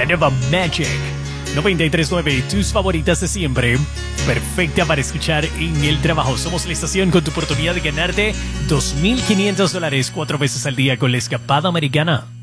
La nueva Magic 93.9, tus favoritas de siempre. Perfecta para escuchar en el trabajo. Somos la estación con tu oportunidad de ganarte $2,500 4 veces al día con la Escapada Americana.